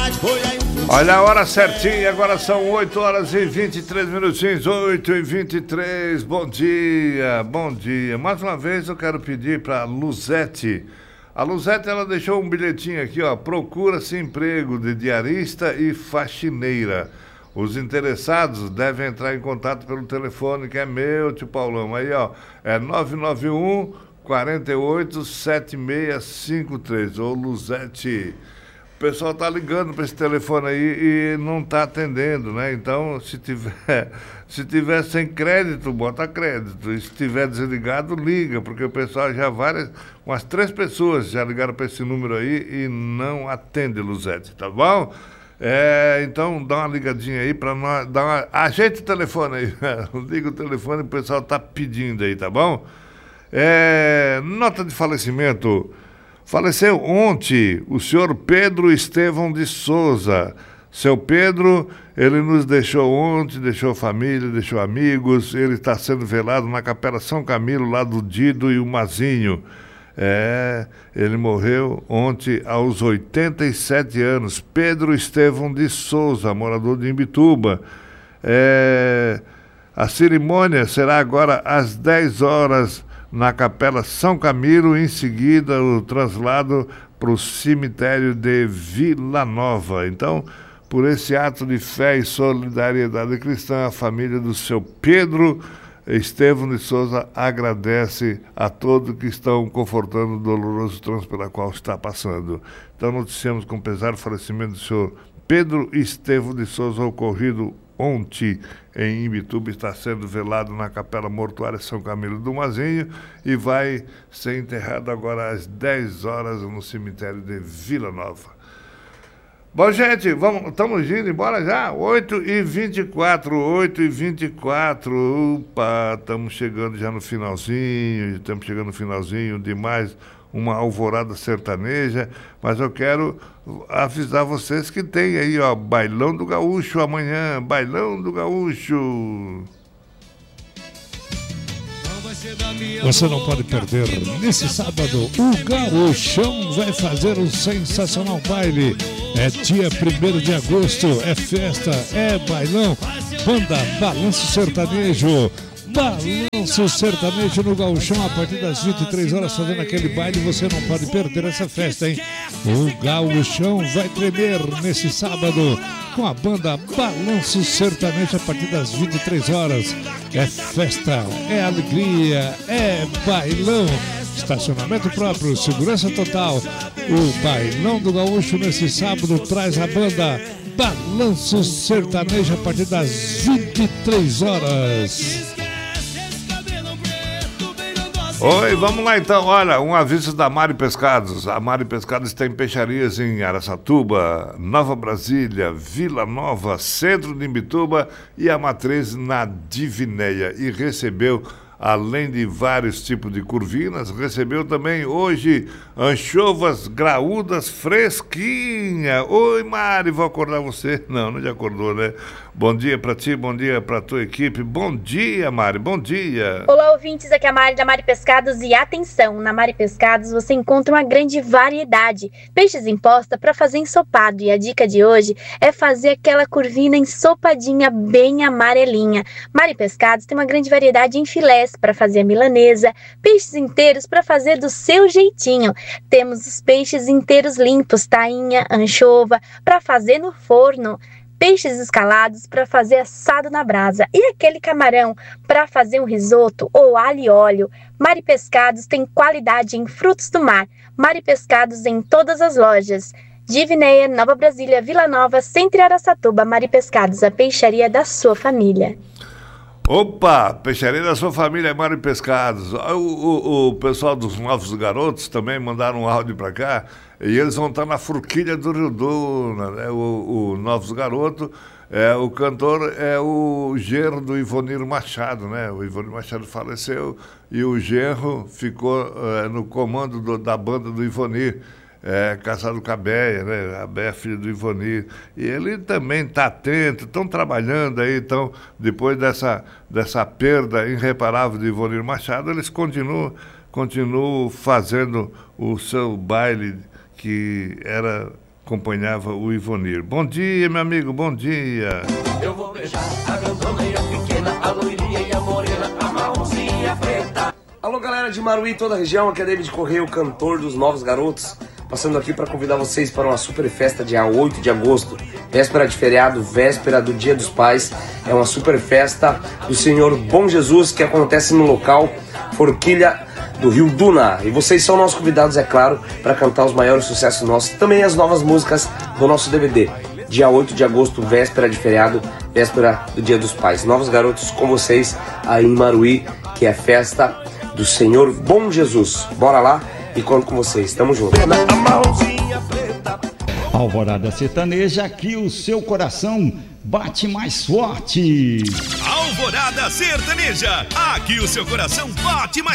Olha a hora certinha, agora são 8 horas e 23 minutinhos, 8 e 23, bom dia, bom dia. Mais uma vez eu quero pedir para a Luzete. A Luzete, ela deixou um bilhetinho aqui, ó, procura-se emprego de diarista e faxineira. Os interessados devem entrar em contato pelo telefone que é meu, tio Paulão. Aí, ó, é 991 48 7653. Ô, Luzete, o pessoal tá ligando para esse telefone aí e não tá atendendo, né? Então, se tiver sem crédito, bota crédito. E se tiver desligado, liga, porque o pessoal já umas 3 pessoas já ligaram para esse número aí e não atende, Luzete, tá bom? Então dá uma ligadinha aí para nós, ajeita o telefone aí, liga o telefone, o pessoal tá pedindo aí, tá bom? Nota de falecimento. Faleceu ontem o senhor Pedro Estevão de Souza. Seu Pedro, ele nos deixou ontem, deixou família, deixou amigos. Ele está sendo velado na Capela São Camilo, lá do Dido e o Mazinho. Ele morreu ontem aos 87 anos. Pedro Estevão de Souza, morador de Imbituba. A cerimônia será agora às 10 horas na Capela São Camilo, em seguida o traslado para o cemitério de Vila Nova. Então, por esse ato de fé e solidariedade cristã, a família do seu Pedro Estevão de Souza agradece a todos que estão confortando o doloroso trânsito pela qual está passando. Então, noticiamos com pesar o falecimento do senhor Pedro Estevão de Souza, ocorrido ontem em Imbituba. Está sendo velado na Capela Mortuária São Camilo do Mazinho e vai ser enterrado agora às 10 horas no cemitério de Vila Nova. Bom, gente, estamos indo embora já? 8h24, 8h24. Opa, estamos chegando já no finalzinho, de mais uma alvorada sertaneja, mas eu quero avisar vocês que tem aí, ó, Bailão do Gaúcho amanhã, Bailão do Gaúcho. Você não pode perder. Nesse sábado, o Gaúchão vai fazer um sensacional baile. É dia 1º de agosto, é festa, é bailão. Banda Balanço Sertanejo. Balanço Sertanejo no Gaúchão a partir das 23 horas, fazendo aquele baile. Você não pode perder essa festa, hein? O Gaúchão vai tremer nesse sábado com a banda Balanço Sertanejo a partir das 23 horas. É festa, é alegria, é bailão. Estacionamento próprio, segurança total. O Bailão do Gaúcho nesse sábado traz a banda Balanço Sertanejo a partir das 23 horas. Oi, vamos lá então. Olha, um aviso da Mari Pescados. A Mari Pescados tem peixarias em Araçatuba, Nova Brasília, Vila Nova, Centro de Imbituba e a matriz na Divinéia. E recebeu, além de vários tipos de curvinas, recebeu também hoje anchovas graúdas fresquinha. Oi, Mari, vou acordar você? Não já acordou, né? Bom dia pra ti, bom dia pra tua equipe. Bom dia, Mari, bom dia. Olá, ouvintes, aqui é a Mari da Mari Pescados e atenção, na Mari Pescados você encontra uma grande variedade. Peixes em posta para fazer ensopado e a dica de hoje é fazer aquela curvina ensopadinha bem amarelinha. Mari Pescados tem uma grande variedade em filés para fazer a milanesa, peixes inteiros para fazer do seu jeitinho. Temos os peixes inteiros limpos, tainha, anchova, para fazer no forno. Peixes escalados para fazer assado na brasa e aquele camarão para fazer um risoto ou alho e óleo. Mari Pescados tem qualidade em frutos do mar. Mari Pescados em todas as lojas. Divinéia, Nova Brasília, Vila Nova, Centro e Araçatuba. Mari Pescados, a peixaria da sua família. Opa, peixaria da sua família, Mari Pescados. O pessoal dos Novos Garotos também mandaram um áudio para cá. E eles vão estar na Forquilha do Rio Duna, né? O Novos Garotos, o cantor é o genro do Ivonir Machado, né? O Ivonir Machado faleceu e o genro ficou no comando da banda do Ivonir, casado com a Béia, né? A Béia, filha do Ivonir. E ele também está atento, estão trabalhando aí, então, depois dessa perda irreparável de Ivonir Machado, eles continuam fazendo o seu baile, que era acompanhava o Ivonir. Bom dia, meu amigo, bom dia. Eu vou beijar a grandona e a pequena, a loirinha e a morena, a marronzinha preta. Alô, galera de Maruí, toda a região, aqui é David Correia, o cantor dos Novos Garotos, passando aqui para convidar vocês para uma super festa dia 8 de agosto, véspera de feriado, véspera do Dia dos Pais. É uma super festa do Senhor Bom Jesus que acontece no local Forquilha do Rio Duna. E vocês são nossos convidados, é claro, para cantar os maiores sucessos nossos, também as novas músicas do nosso DVD. Dia 8 de agosto, véspera de feriado, véspera do Dia dos Pais. Novos Garotos com vocês aí em Maruí, que é a festa do Senhor Bom Jesus. Bora lá e conto com vocês. Tamo junto. Alvorada Sertaneja, aqui o seu coração bate mais forte. Alvorada Sertaneja, aqui o seu coração bate mais